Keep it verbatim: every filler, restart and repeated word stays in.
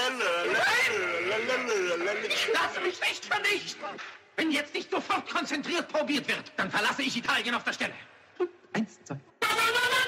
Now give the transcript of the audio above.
Lass mich nicht vernichten! Wenn jetzt nicht sofort konzentriert probiert wird, dann verlasse ich Italien auf der Stelle.